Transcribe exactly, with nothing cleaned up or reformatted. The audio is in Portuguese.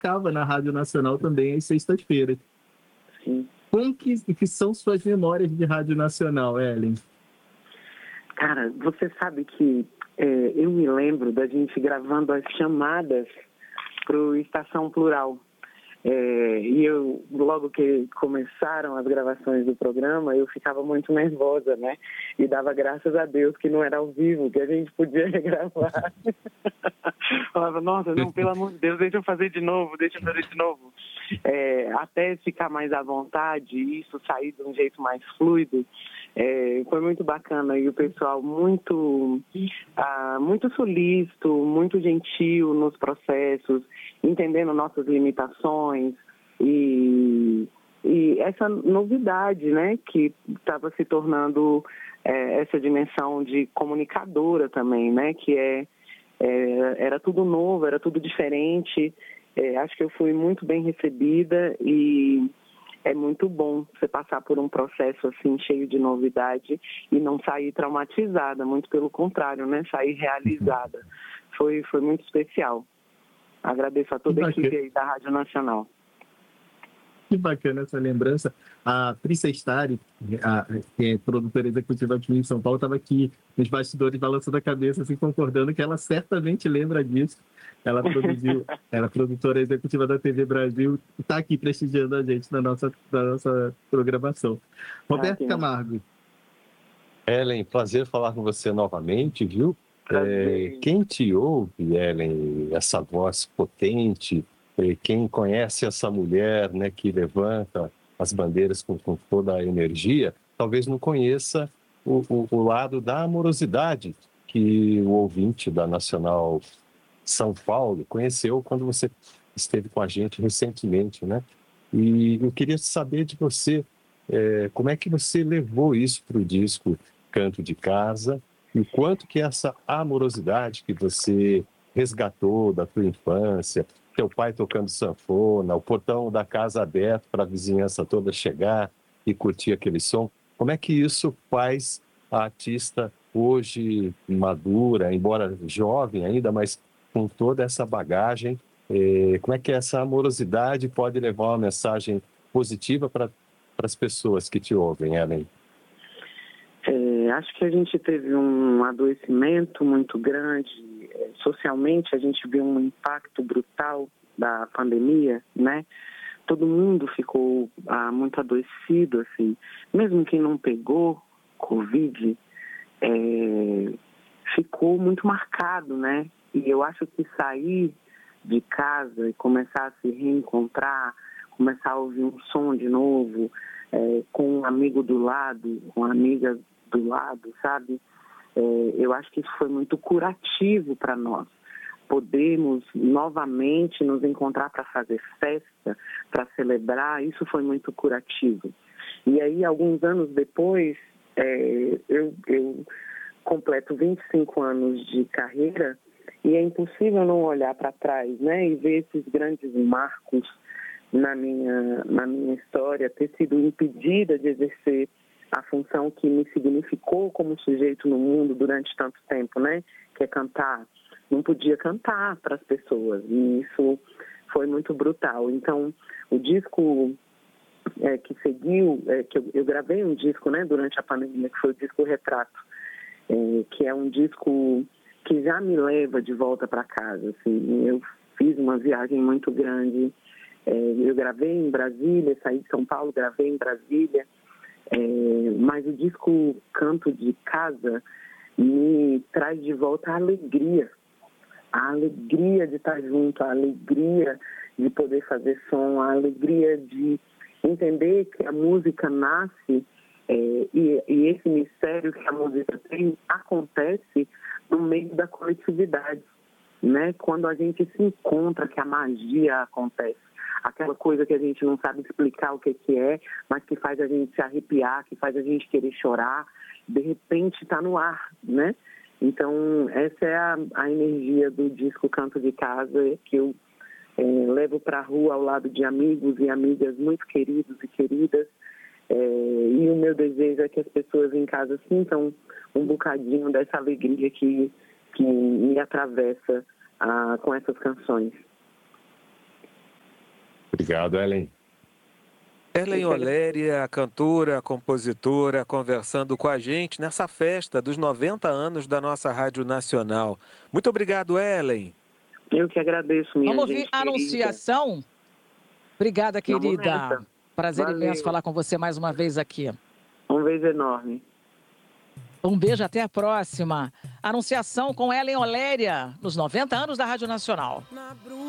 tocava na Rádio Nacional também às sextas-feiras. Sim. Como que, que são suas memórias de Rádio Nacional, Ellen? Cara, você sabe que é, eu me lembro da gente gravando as chamadas para o Estação Plural. É, e eu, logo que começaram as gravações do programa, eu ficava muito nervosa, né? E dava graças a Deus que não era ao vivo, que a gente podia gravar. Falava, nossa, não, pelo amor de Deus, deixa eu fazer de novo, deixa eu fazer de novo. É, até ficar mais à vontade e isso sair de um jeito mais fluido, é, foi muito bacana. E o pessoal muito, ah, muito solícito, muito gentil nos processos, entendendo nossas limitações e, e essa novidade, né, que estava se tornando é, essa dimensão de comunicadora também, né, que é, é, era tudo novo, era tudo diferente. É, acho que eu fui muito bem recebida e é muito bom você passar por um processo assim cheio de novidade e não sair traumatizada, muito pelo contrário, né, sair realizada. Foi, foi muito especial. Agradeço a toda a equipe aí da Rádio Nacional. Que bacana essa lembrança. A Trícia Stari, a, que é produtora executiva aqui em São Paulo, estava aqui nos bastidores balançando a cabeça, assim, concordando que ela certamente lembra disso. Ela produziu, ela é produtora executiva da T V Brasil, está aqui prestigiando a gente na nossa, na nossa programação. Roberto ah, Camargo. Ellen, prazer falar com você novamente, viu? É, quem te ouve, Ellen, essa voz potente, é, quem conhece essa mulher, né, que levanta as bandeiras com, com toda a energia, talvez não conheça o, o, o lado da amorosidade que o ouvinte da Nacional São Paulo conheceu quando você esteve com a gente recentemente, né? E eu queria saber de você, é, como é que você levou isso para o disco Canto de Casa, e o quanto que essa amorosidade que você resgatou da tua infância, teu pai tocando sanfona, o portão da casa aberto para a vizinhança toda chegar e curtir aquele som, como é que isso faz a artista hoje madura, embora jovem ainda, mas com toda essa bagagem, eh, como é que essa amorosidade pode levar uma mensagem positiva para as pessoas que te ouvem, Ellen? É, acho que a gente teve um adoecimento muito grande. Socialmente, a gente viu um impacto brutal da pandemia, né? Todo mundo ficou ah, muito adoecido, assim. Mesmo quem não pegou Covid, é, ficou muito marcado, né? E eu acho que sair de casa e começar a se reencontrar, começar a ouvir um som de novo, é, com um amigo do lado, com uma amiga do lado, sabe? É, eu acho que isso foi muito curativo para nós. Podemos novamente nos encontrar para fazer festa, para celebrar, isso foi muito curativo. E aí, alguns anos depois, é, eu, eu completo vinte e cinco anos de carreira e é impossível não olhar para trás, né, e ver esses grandes marcos na minha, na minha história, ter sido impedida de exercer a função que me significou como sujeito no mundo durante tanto tempo, né? Que é cantar. Não podia cantar para as pessoas e isso foi muito brutal. Então, o disco é, que seguiu, é, que eu, eu gravei um disco, né, durante a pandemia, que foi o disco Retrato, é, que é um disco que já me leva de volta para casa. Assim, eu fiz uma viagem muito grande. É, eu gravei em Brasília, saí de São Paulo, gravei em Brasília. É, mas o disco Canto de Casa me traz de volta a alegria, a alegria de estar junto, a alegria de poder fazer som, a alegria de entender que a música nasce é, e, e esse mistério que a música tem acontece no meio da coletividade, né? Quando a gente se encontra, que a magia acontece. Aquela coisa que a gente não sabe explicar o que, que é, mas que faz a gente se arrepiar, que faz a gente querer chorar, de repente está no ar, né? Então, essa é a, a energia do disco Canto de Casa, que eu é, levo para a rua ao lado de amigos e amigas muito queridos e queridas, é, e o meu desejo é que as pessoas em casa sintam um bocadinho dessa alegria que, que me atravessa ah, com essas canções. Obrigado, Ellen. Ellen Oléria, cantora, compositora, conversando com a gente nessa festa dos noventa anos da nossa Rádio Nacional. Muito obrigado, Ellen. Eu que agradeço, minha Vamos gente ouvir a Anunciação? Obrigada, querida. Prazer Valeu. imenso falar com você mais uma vez aqui. Um beijo enorme. Um beijo, até a próxima. Anunciação com Ellen Oléria, nos noventa anos da Rádio Nacional.